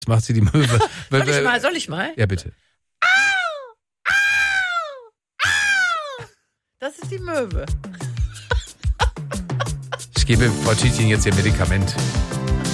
Das macht sie die Möwe. Soll ich mal? Ja, bitte. Das ist die Möwe. Ich gebe Frau Tütchen jetzt ihr Medikament.